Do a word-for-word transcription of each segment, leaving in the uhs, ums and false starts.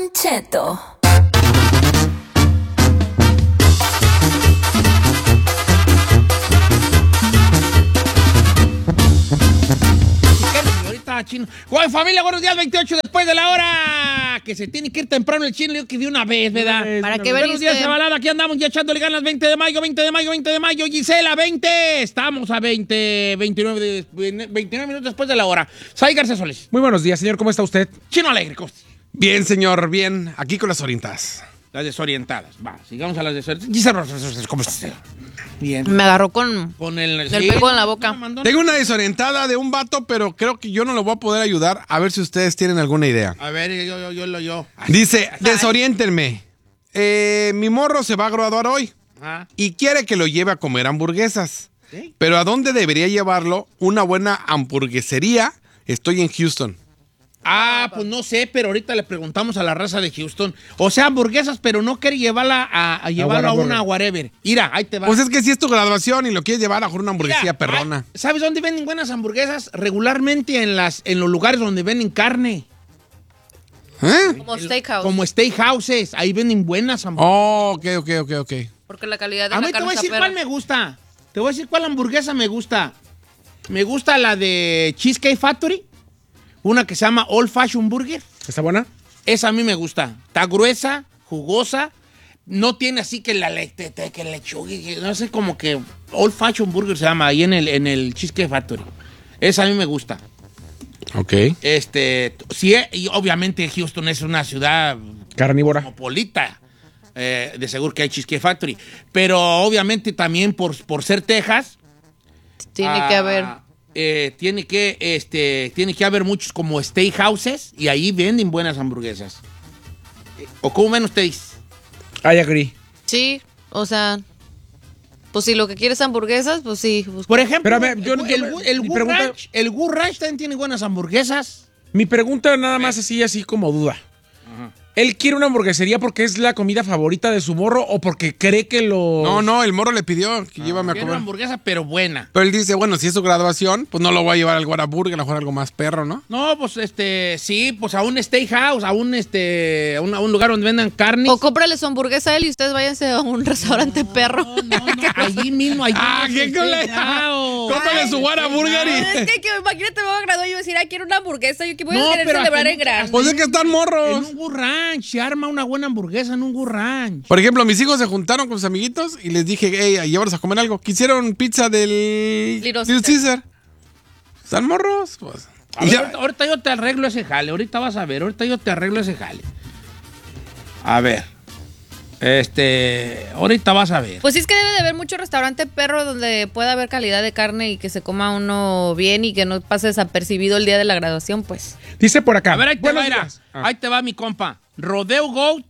Cheto. Chino. Guay, familia, buenos días, veintiocho después de la hora. Que se tiene que ir temprano el chino, yo que de una vez, ¿verdad? ¿Para qué Buenos veniste? días, chavalada, aquí andamos ya echándole ganas. veinte de mayo, veinte de mayo, veinte de mayo. Gisela, veinte. Estamos a veinte, veintinueve, de, veintinueve minutos después de la hora. Sai García Solís. Muy buenos días, señor. ¿Cómo está usted? Chino Alegre, ¿cómo estás? Bien, señor, bien. Aquí con las orientadas. Las desorientadas. Va, sigamos a las desorientadas. Gisela, ¿cómo estás? Bien. Me agarró con, Con el, el sí, pego en la boca. mandó- Tengo una desorientada de un vato, pero creo que yo no lo voy a poder ayudar. A ver si ustedes tienen alguna idea. A ver, yo, yo, yo, yo. yo. Dice, desoriéntenme. Eh, mi morro se va a graduar hoy Ah, y quiere que lo lleve a comer hamburguesas. ¿sí? Pero ¿a dónde debería llevarlo? Una buena hamburguesería. Estoy en Houston. Ah, pues no sé, pero ahorita le preguntamos a la raza de Houston. O sea, hamburguesas, pero no quiere llevarla a, a llevarlo a una whatever. Mira, ahí te va. Pues es que si es tu graduación y lo quieres llevar a una hamburguesía Mira, perrona. ay, ¿sabes dónde venden buenas hamburguesas? Regularmente en las en los lugares donde venden carne. ¿Eh? Como steakhouse. Como steakhouses. Ahí venden buenas hamburguesas. Oh, ok, ok, ok, ok. Porque la calidad de a la mí te carne voy a está decir perra. cuál me gusta. Te voy a decir cuál hamburguesa me gusta. Me gusta la de Cheesecake Factory. Una que se llama Old Fashion Burger. ¿Está buena? Esa a mí me gusta. Está gruesa, jugosa. No tiene así que la le- te- te- que lechuga. que- No sé, como que Old Fashion Burger se llama ahí en el, en el Cheesecake Factory. Esa a mí me gusta. Ok. Este, sí, y obviamente Houston es una ciudad Carnívora. cosmopolita. Eh, de seguro que hay Cheesecake Factory. Pero obviamente también por, por ser Texas. Tiene ah, que haber. eh, tiene que este tiene que haber muchos como steakhouses y ahí venden buenas hamburguesas. ¿O cómo ven ustedes? I agree. Sí, o sea, pues si lo que quieres hamburguesas, pues sí. Pues, Por ejemplo, Pero a ver, yo- el, yo- el, el mi Gur pregunta- Ranch, el Gur Ranch también tiene buenas hamburguesas. Mi pregunta nada más así, así como duda. ¿Él quiere una hamburguesería porque es la comida favorita de su morro o porque cree que lo... No, no, el morro le pidió que llévame a Tiene una comer. hamburguesa, pero buena. Pero él dice, bueno, si es su graduación, pues no lo voy a llevar al Whataburger, a lo mejor algo más perro, ¿no? No, pues este, sí, pues a un steakhouse, a un este, a un, a un lugar donde vendan carne. o cómprale su hamburguesa a él y ustedes váyanse a un restaurante perro. No, no, no, allí mismo, allí. Ah, en qué ese cool. steakhouse. Cómprale su Whataburger y... Es que, que imagínate, me voy a graduar y yo decir, ah, quiero una hamburguesa, yo que voy No, a querer pero celebrar hasta en no- grande. Pues es que están En morros. un Gur Ranch, se arma una buena hamburguesa en un Gur Ranch. Por ejemplo, mis hijos se juntaron con sus amiguitos y les dije, hey, llévalos a comer algo. Quisieron pizza del Little Little Caesar. ¿Están morros? Pues. A Y ver, ya- ahorita, ahorita yo te arreglo ese jale, ahorita vas a ver, ahorita yo te arreglo ese jale. A ver. Este, ahorita vas a ver. Pues sí, es que debe de haber mucho restaurante perro donde pueda haber calidad de carne y que se coma uno bien y que no pase desapercibido el día de la graduación, pues. Dice por acá. A ver, ahí te Buenos va, mira. días. Ah. Ahí te va mi compa. Rodeo Goat.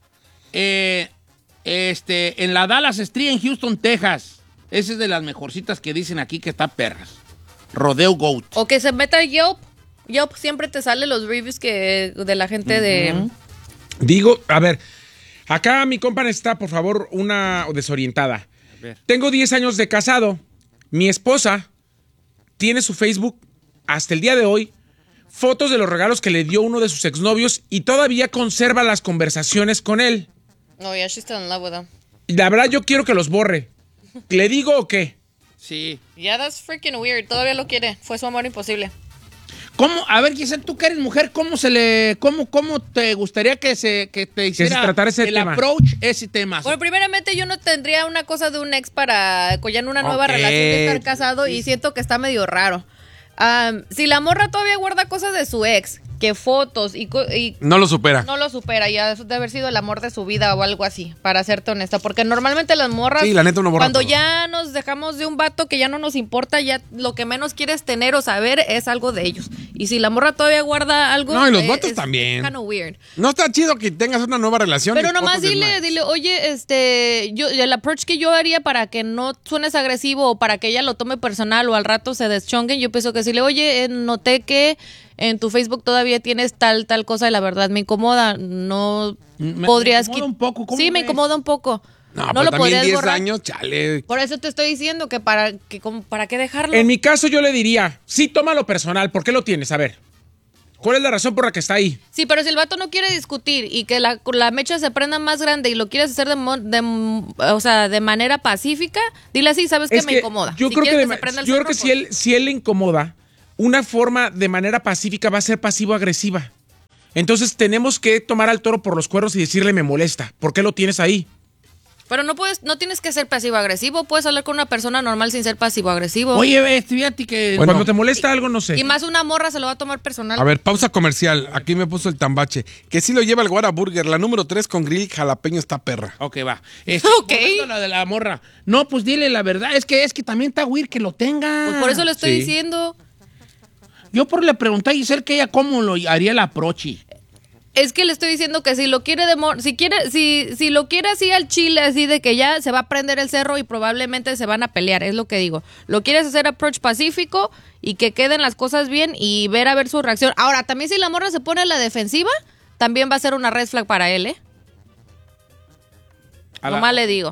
eh, este, en la Dallas Street en Houston, Texas. Esa es de las mejorcitas que dicen aquí que está perras. Rodeo Goat. O que se meta a Yelp. Yelp siempre te sale los reviews que de la gente de... Digo, a ver, acá mi compa necesita, por favor, una desorientada. ver. Tengo diez años de casado. Mi esposa tiene su Facebook hasta el día de hoy fotos de los regalos que le dio uno de sus exnovios y todavía conserva las conversaciones con él. No, yeah, she's still in love with him. Y la verdad yo quiero que los borre. ¿Le digo o qué? Sí. Yeah, that's freaking weird. Todavía lo quiere. Fue su amor imposible. ¿Cómo? A ver, Giselle, tú que eres mujer, ¿cómo se le, cómo, cómo te gustaría que se, que te hiciera tratara ese el tema. approach, ese tema? Bueno, primeramente yo no tendría una cosa de un ex para collar una nueva Ok. relación de estar casado y siento que está medio raro. Um, si la morra todavía guarda cosas de su ex, que fotos y, co- y No lo supera. no lo supera, ya debe haber sido el amor de su vida o algo así, para serte honesta. Porque normalmente las morras, Sí, la neta uno borra cuando todo. ya nos dejamos de un vato que ya no nos importa, ya lo que menos quieres tener o saber es algo de ellos. Y si la morra todavía guarda algo... No, y los eh, vatos es también. kinda weird. No está chido que tengas una nueva relación. Pero y nomás fotos de dile, más. dile, oye, este, yo, el approach que yo haría para que no suenes agresivo o para que ella lo tome personal o al rato se deschonguen, yo pienso que decirle, oye, eh, noté que en tu Facebook todavía tienes tal, tal cosa y la verdad me incomoda, no Me- podrías... me incomoda qui- un poco, ¿cómo Sí, me ves? incomoda un poco. No, No, pues lo también podrías diez borrar. años, chale. Por eso te estoy diciendo que para, que, como, ¿para qué dejarlo? En mi caso yo le diría, sí, tómalo personal. ¿Por qué lo tienes? A ver. ¿Cuál es la razón por la que está ahí? Sí, pero si el vato no quiere discutir y que la, la mecha se prenda más grande y lo quieres hacer de, mo- de o sea, de manera pacífica, dile así, ¿sabes qué? Es Me que incomoda. Yo Si creo que, quieres de- se prenda el yo creo cerro, que si pues- él, si él le incomoda, una forma de manera pacífica va a ser pasivo-agresiva. Entonces tenemos que tomar al toro por los cuernos y decirle me molesta. ¿Por qué lo tienes ahí? Pero no puedes, no tienes que ser pasivo-agresivo, puedes hablar con una persona normal sin ser pasivo-agresivo. Oye, ve, fíjate que... Bueno. Cuando te molesta algo, no sé. Y más una morra se lo va a tomar personal. A ver, pausa comercial. Aquí me puso el tambache. Que sí lo lleva el Guara Burger. La número tres con grill jalapeño está perra. Ok, va. Este, Ok. volviendo a la de la morra. No, pues dile la verdad. Es que es que también está weird que lo tenga. Pues por eso le estoy Sí. diciendo. Yo por le pregunté a Giselle que ella cómo lo haría el aprochi. Es que le estoy diciendo que si lo quiere de mor- si quiere, si, si lo quiere así al chile, así de que ya se va a prender el cerro y probablemente se van a pelear, es lo que digo. Lo quieres hacer approach pacífico y que queden las cosas bien y ver a ver su reacción. Ahora, también si la morra se pone a la defensiva, también va a ser una red flag para él, ¿eh? A la- Nomás le digo.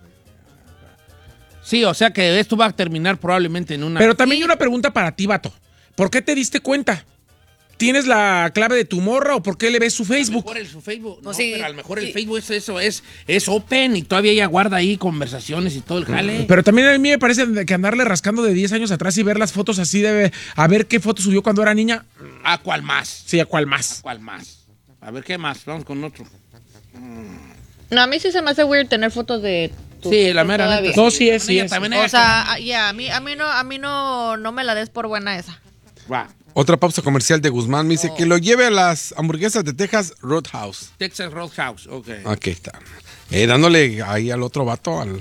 Sí, o sea que esto va a terminar probablemente en una... Pero también Sí. hay una pregunta para ti, vato. ¿Por qué te diste cuenta? ¿Tienes la clave de tu morra o por qué le ves su A lo Facebook? mejor el, su Facebook, no, Pues sí, pero a lo mejor el sí. Facebook es eso, es, es open y todavía ella guarda ahí conversaciones y todo el jale. Pero también a mí me parece que andarle rascando de diez años atrás y ver las fotos así de... A ver qué foto subió cuando era niña. ¿A cuál más? Sí, ¿a cuál más? ¿Cuál más? A ver, ¿qué más? Vamos con otro. No, a mí sí se me hace weird tener fotos de tu- Sí, la tu mera todavía. neta. No, sí es, sí Ella es. también O ella sea, ya, a mí, a mí no, a mí no, no me la des por buena esa. que- Va. Otra pausa comercial de Guzmán. Me dice que lo lleve a las hamburguesas de Texas Roadhouse. Texas Roadhouse, ok. Aquí está. Eh, dándole ahí al otro vato. Al...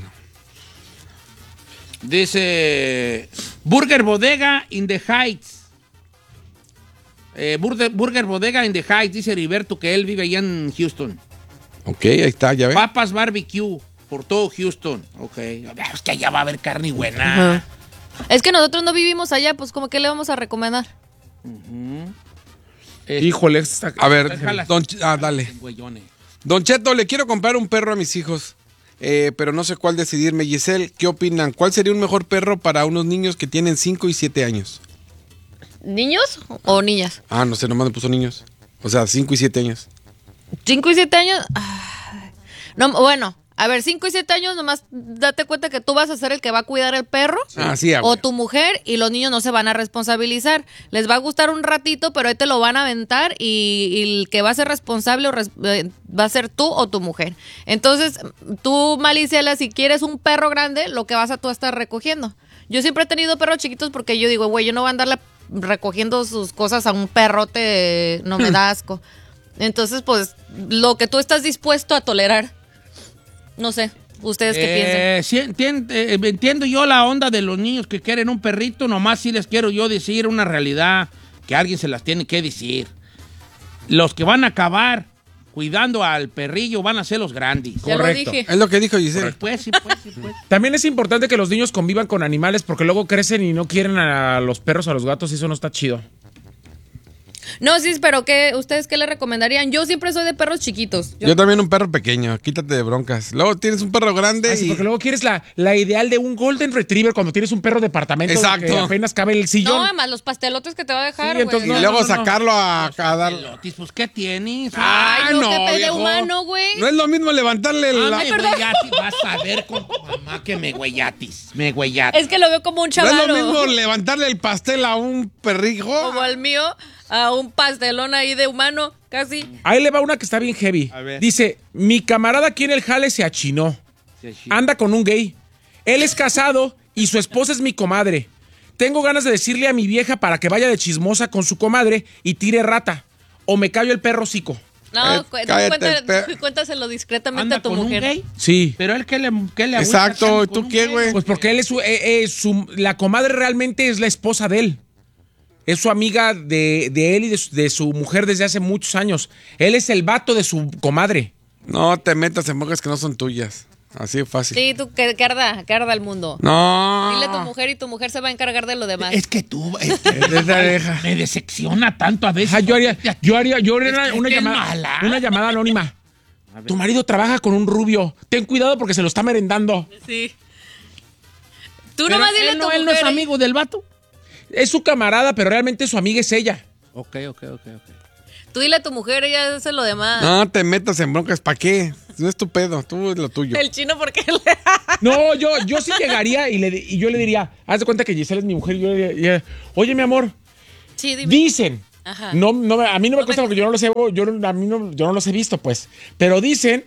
Dice Burger Bodega in the Heights. Eh, Burger, Burger Bodega in the Heights, dice Heriberto que él vive allá en Houston. Ok, ahí está, ya ve. Papas Barbecue por todo Houston. Ok. Es que allá va a haber carne buena. Es que nosotros no vivimos allá, pues como que le vamos a recomendar. Este, Híjole, esta- A ver, Déjala. don, Ch- ah, dale. güeyones. Don Cheto, le quiero comprar un perro a mis hijos, eh, pero no sé cuál decidirme. Giselle, ¿qué opinan? ¿Cuál sería un mejor perro para unos niños que tienen cinco y siete años? ¿Niños o niñas? Ah, no sé, nomás me puso niños. O sea, cinco y siete años. ¿Cinco y siete años? Ay. No, bueno, a ver, cinco y siete años nomás date cuenta que tú vas a ser el que va a cuidar el perro. Ah, sí, O abuelo. tu mujer y los niños no se van a responsabilizar. Les va a gustar un ratito, pero ahí te lo van a aventar y, y el que va a ser responsable o res- eh, va a ser tú o tu mujer. Entonces, tú, Maliciela, si quieres un perro grande, lo que vas a tú estar recogiendo. Yo siempre he tenido perros chiquitos porque yo digo, güey, yo no voy a andarle recogiendo sus cosas a un perrote, no me da asco. Entonces, pues, lo que tú estás dispuesto a tolerar. No sé, ¿ustedes qué piensan? Eh, sí, entien- eh, entiendo yo la onda de los niños que quieren un perrito, nomás sí les quiero yo decir una realidad que alguien se las tiene que decir. Los que van a acabar cuidando al perrillo van a ser los grandes. Ya lo correcto. dije. Es lo que dijo Giselle. Pues sí, pues sí, pues. También es importante que los niños convivan con animales porque luego crecen y no quieren a los perros o a los gatos y eso no está chido. No, sí, pero ¿qué, ¿ustedes qué le recomendarían? Yo siempre soy de perros chiquitos. Yo- Yo también un perro pequeño, quítate de broncas. Luego tienes un perro grande Ah, sí, y... porque luego quieres la, la ideal de un Golden Retriever cuando tienes un perro de departamento Exacto. que apenas cabe el sillón. no, además los pastelotes que te va a dejar, Sí, güey. entonces y no, luego no, no. sacarlo a, a dar... Pelotis, pues, ¿qué tienes? Ay, no, no, qué pe de viejo. humano, güey. No es lo mismo levantarle Ah, la... me güeyatis, vas a ver con tu mamá que me güeyatis. Me güeyatis. Es que lo veo como un No chaval. es lo mismo levantarle el pastel a un perrijo. Como al mío, a un pastelón ahí de humano, casi. Ahí le va una que está bien heavy. A ver. Dice, mi camarada aquí en el jale se achinó. Anda con un gay. Él es casado y su esposa es mi comadre. Tengo ganas de decirle a mi vieja para que vaya de chismosa con su comadre y tire rata. O me callo el perro hocico. No, Eh, cu- tú cállate, cuenta- pe- tú cuéntaselo discretamente ¿Anda a tu con un mujer. gay? Sí. Pero él, ¿qué le, qué le agüita Exacto, que ande ¿y con tú un qué, gay? güey? Pues porque él es su, eh, eh, su- la comadre realmente es la esposa de él. Es su amiga de, de él y de su, de su mujer desde hace muchos años. Él es el vato de su comadre. No te metas en bocas que no son tuyas. Así de fácil. Sí, tú, que, que arda, que arda el mundo. No. Dile a tu mujer y tu mujer se va a encargar de lo demás. Es que tú, es que me decepciona tanto a veces. Ajá, yo haría, yo haría, yo haría Es una, que- una que es llamada, mala. una llamada anónima. Tu marido trabaja con un rubio. Ten cuidado porque se lo está merendando. Sí. Tú Pero nomás dile a él tu no, él no es mujer. amigo del vato. Es su camarada, pero realmente su amiga es ella. Ok, ok, ok, ok. Tú dile a tu mujer, ella hace lo demás. No te metas en broncas, ¿para qué? No es tu pedo, tú es lo tuyo. El chino, ¿por qué le...? No, yo, yo sí llegaría y, le, y yo le diría, haz de cuenta que Giselle es mi mujer y yo le diría, oye, mi amor, Sí, dime. dicen, Ajá. no, no, a mí no me No cuesta me- porque yo no los he, yo, no- a mí no, yo no los he visto, pues, pero dicen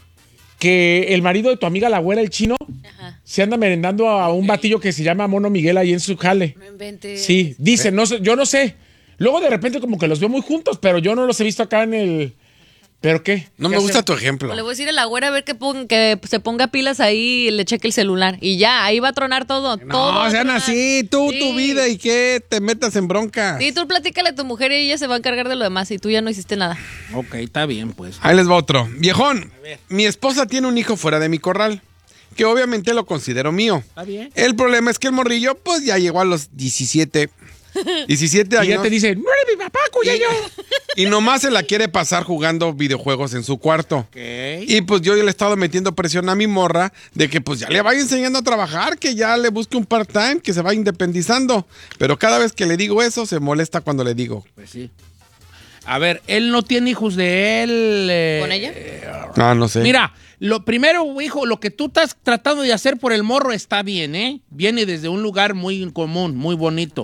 que el marido de tu amiga la güera, el chino, Ajá. se anda merendando a un batillo que se llama Mono Miguel ahí en su jale. No inventes. Sí, dicen, no sé, yo no sé. Luego de repente como que los veo muy juntos, pero yo no los he visto acá en el... ¿Pero qué? No ¿Qué me gusta hacen? tu ejemplo. Le voy a decir a la güera a ver que, pon- que se ponga pilas ahí y le cheque el celular. Y ya, ahí va a tronar todo. todo va No, a sean tronar. así, tú, Sí. tu vida y que te metas en broncas. Sí, tú platícale a tu mujer y ella se va a encargar de lo demás y tú ya no hiciste nada. Ok, está bien, pues. Ahí les va otro. Viejón, mi esposa tiene un hijo fuera de mi corral, que obviamente lo considero mío. Está bien. El problema es que el morrillo, pues ya llegó a los diecisiete. diecisiete Y años. ya te dice, no eres mi papá, cuyayo. Y nomás se la quiere pasar jugando videojuegos en su cuarto. Ok. Y pues yo le he estado metiendo presión a mi morra de que pues ya le vaya enseñando a trabajar, que ya le busque un part-time, que se vaya independizando. Pero cada vez que le digo eso, se molesta cuando le digo. Pues sí. A ver, él no tiene hijos de él. eh, ¿Con ella? No, no sé. Mira, lo primero, hijo, lo que tú estás tratando de hacer por el morro está bien, ¿eh? Viene desde un lugar muy común, muy bonito.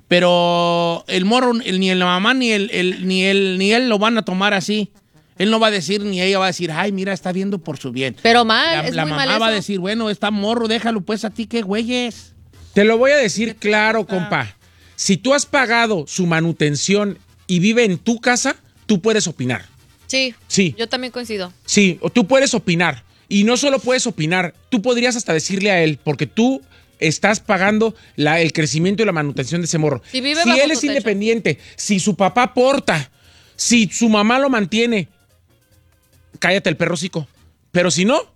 Pero el morro, el- ni la mamá ni, el, el- ni, él, ni él lo van a tomar así. Él no va a decir, ni ella va a decir, ay, mira, está viendo por su bien. Pero mal, La, es la muy mamá mal va a eso. decir, bueno, está morro, déjalo pues a ti, qué güeyes. Te lo voy a decir claro, compa. Si tú has pagado su manutención y vive en tu casa, tú puedes opinar. Sí, Sí. yo también coincido. Sí, o tú puedes opinar. Y no solo puedes opinar, tú podrías hasta decirle a él, porque tú estás pagando la- el crecimiento y la manutención de ese morro. Si vive si bajo él tu es techo. independiente, si su papá aporta, si su mamá lo mantiene, cállate el perro hocico. Pero si no,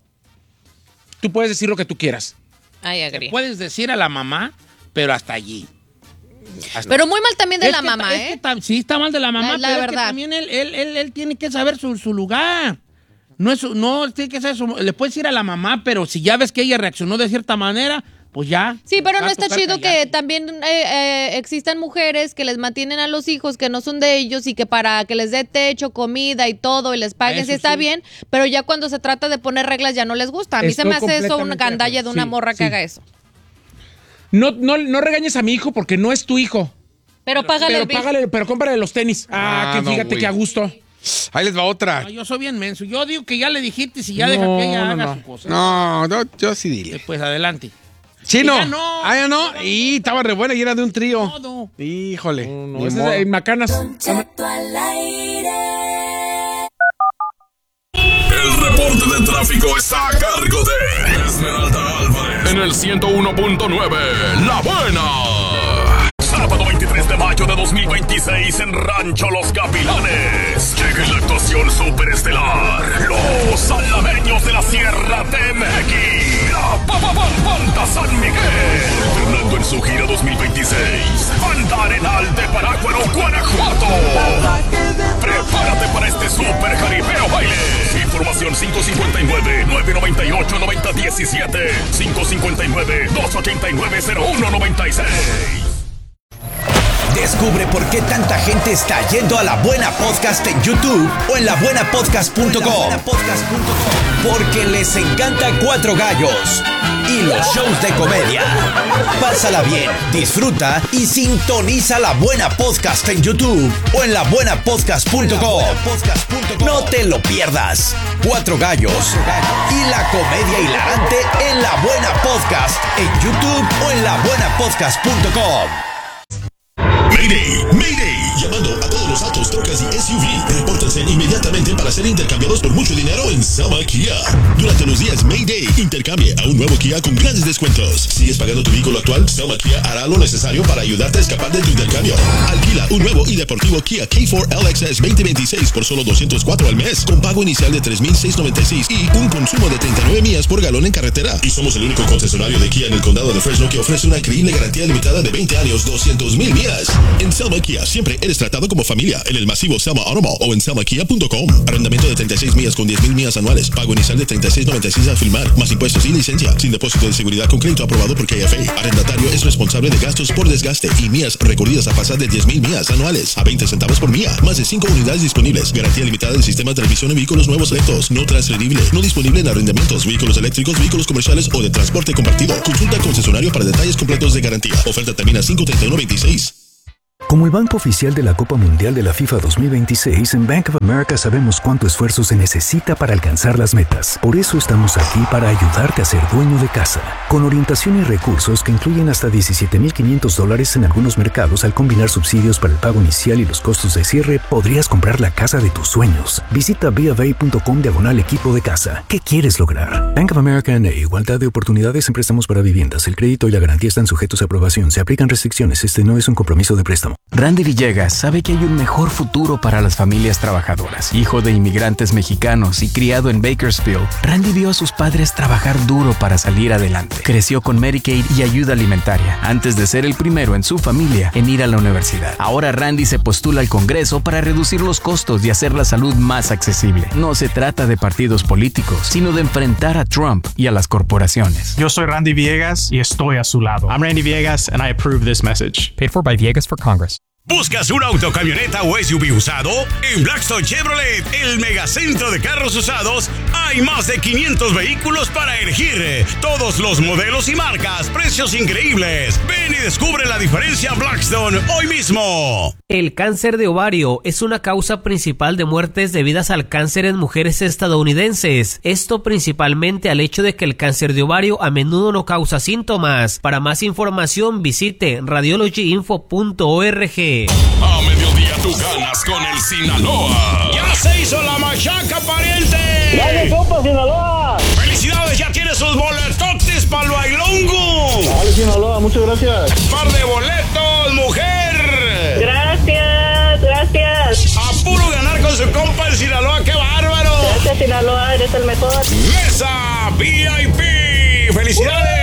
tú puedes decir lo que tú quieras. Ay, agree. Puedes decir a la mamá, pero hasta allí. Hasta- Pero muy mal también de Es la que mamá, ta- es ¿eh? que ta- sí, está mal de la mamá, La- la pero es que verdad. también él, él, él, él tiene que saber su, su lugar. No, es, su- no tiene que saber su... Le puedes ir a la mamá, pero si ya ves que ella reaccionó de cierta manera, pues ya. Sí, pero va no a está tocar chido que callarte. también eh, eh, existan mujeres que les mantienen a los hijos que no son de ellos y que para que les dé techo, comida y todo y les paguen, Eso sí está sí. bien, pero ya cuando se trata de poner reglas ya no les gusta. A mí se me Estoy hace eso una completamente de gandalla de acuerdo. una Sí, morra que sí. haga eso. No, no, no regañes a mi hijo porque no es tu hijo. Pero págale Pero el bill. págale, pero cómprale los tenis. Ah, Ah, que no, fíjate güey. que a gusto. Ahí les va otra. No, yo soy bien menso. Yo digo que ya le dijiste si ya No, deja que ella no, haga no. su cosa. No, no, yo sí diría. Pues adelante. Chino. Ya no. Ah, ya no. Y estaba re buena y era de un trío. Todo. Híjole. No, ni ese modo. es en Macanas. El reporte de tráfico está a cargo de Esmeralda Álvarez en el ciento uno punto nueve, La Buena. Sábado veintitrés de mayo de dos mil veintiséis en Rancho Los Gavilanes. Llega en la actuación superestelar Los Alameños de la Sierra de Mequi. La Pa- Pa- Pa- Banda San Miguel. Retornando en su gira dos mil veintiséis. Banda Arenal de Parácuaro, Guanajuato. Prepárate para este super jaripeo baile. Información cinco cinco nueve, nueve nueve ocho, nueve cero uno siete, cinco cinco nueve, dos ocho nueve, cero uno nueve seis. Descubre por qué tanta gente está yendo a La Buena Podcast en YouTube o en la buena podcast punto com. Porque les encanta Cuatro Gallos y los shows de comedia. Pásala bien, disfruta y sintoniza La Buena Podcast en YouTube o en la buena podcast punto com. No te lo pierdas. Cuatro Gallos y la comedia hilarante en La Buena Podcast en YouTube o en la buena podcast punto com. Mayday, Mayday, llamando a todos los autos, trocas y S U V. Repórtense inmediatamente para ser intercambiados por mucho dinero en Sama Kia. Durante los días Mayday, intercambie a un nuevo Kia con grandes descuentos. ¿Sigues pagando tu vehículo actual? Sama Kia hará lo necesario para ayudarte a escapar de tu intercambio. Alquila un nuevo y deportivo Kia K cuatro L X S veinte veintiséis por solo doscientos cuatro al mes, con pago inicial de tres mil seiscientos noventa y seis y un consumo de treinta y nueve millas por galón en carretera. Y somos el único concesionario de Kia en el condado de Fresno que ofrece una increíble garantía limitada de veinte años, doscientos mil millas. En Selma Kia siempre eres tratado como familia en el masivo Selma Auto Mall o en selma kia punto com. Arrendamiento de treinta y seis millas con diez mil millas anuales. Pago inicial de treinta y seis noventa y seis al filmar, más impuestos y licencia. Sin depósito de seguridad con crédito aprobado por K F A. Arrendatario es responsable de gastos por desgaste y millas recorridas a pasar de diez mil millas anuales a veinte centavos por milla. Más de cinco unidades disponibles. Garantía limitada del sistema de transmisión en vehículos nuevos lentos. No transferible. No disponible en arrendamientos, vehículos eléctricos, vehículos comerciales o de transporte compartido. Consulta al concesionario para detalles completos de garantía. Oferta termina cinco treinta y uno veintiséis. Como el banco oficial de la Copa Mundial de la FIFA dos mil veintiséis, en Bank of America sabemos cuánto esfuerzo se necesita para alcanzar las metas. Por eso estamos aquí para ayudarte a ser dueño de casa. Con orientación y recursos que incluyen hasta diecisiete mil quinientos dólares en algunos mercados, al combinar subsidios para el pago inicial y los costos de cierre, podrías comprar la casa de tus sueños. Visita b of a punto com diagonal equipo de casa. ¿Qué quieres lograr? Bank of America N A. Igualdad de oportunidades en préstamos para viviendas. El crédito y la garantía están sujetos a aprobación. Se aplican restricciones. Este no es un compromiso de préstamo. Randy Villegas sabe que hay un mejor futuro para las familias trabajadoras. Hijo de inmigrantes mexicanos y criado en Bakersfield, Randy vio a sus padres trabajar duro para salir adelante. Creció con Medicaid y ayuda alimentaria, antes de ser el primero en su familia en ir a la universidad. Ahora Randy se postula al Congreso para reducir los costos y hacer la salud más accesible. No se trata de partidos políticos, sino de enfrentar a Trump y a las corporaciones. Yo soy Randy Villegas y estoy a su lado. I'm Randy Villegas and I approve this message. Paid for by Villegas for Congress. ¿Buscas un auto, camioneta o S U V usado? En Blackstone Chevrolet, el megacentro de carros usados, hay más de quinientos vehículos para elegir. Todos los modelos y marcas, precios increíbles. Ven y descubre la diferencia Blackstone hoy mismo. El cáncer de ovario es una causa principal de muertes debidas al cáncer en mujeres estadounidenses. Esto principalmente al hecho de que el cáncer de ovario a menudo no causa síntomas. Para más información visite radiology info punto org. A mediodía tú ganas con el Sinaloa. ¡Ya se hizo la machaca, pariente! ¡Dale, compa, Sinaloa! ¡Felicidades! ¡Ya tiene sus boletotes para el bailongo! ¡Dale, Sinaloa! Muchas gracias. ¡Par de boletos, mujer! ¡Gracias! ¡Gracias! ¡A puro ganar con su compa el Sinaloa! ¡Qué bárbaro! Gracias, Sinaloa. Eres el mejor. ¡Mesa V I P! ¡Felicidades!